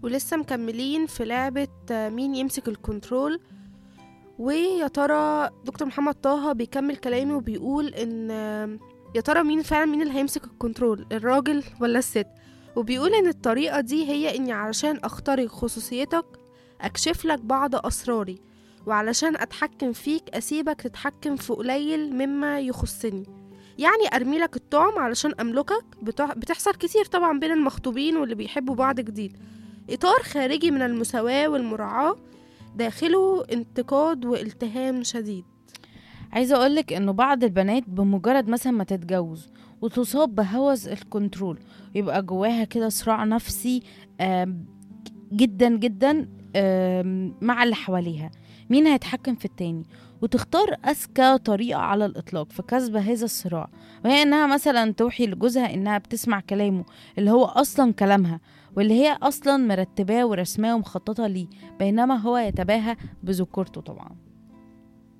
ولسه مكملين في لعبة مين يمسك الكنترول. ويا ترى دكتور محمد طه بيكمل كلامه وبيقول ان يا ترى مين فعلا مين اللي هيمسك الكنترول، الراجل ولا الست؟ وبيقول ان الطريقة دي هي اني علشان اخترق خصوصيتك اكشف لك بعض اسراري، وعلشان اتحكم فيك اسيبك تتحكم في قليل مما يخصني. يعني ارمي لك الطعم علشان املكك. بتحصل كتير طبعا بين المخطوبين واللي بيحبوا بعض جديد. اطار خارجي من المساواة والمراعاة، داخله انتقاد والتهام شديد. عايزة أقولك إنه بعض البنات بمجرد مثلا ما تتجوز وتصاب بهوس الكنترول، يبقى جواها كده صراع نفسي جدا جدا مع اللي حواليها، مين هيتحكم في التاني، وتختار أذكى طريقة على الإطلاق في كسب هذا الصراع، وهي إنها مثلا توحي لجوزها إنها بتسمع كلامه اللي هو أصلا كلامها، واللي هي أصلا مرتباه ورسماه ومخططة ليه، بينما هو يتباهى بذكورته طبعا.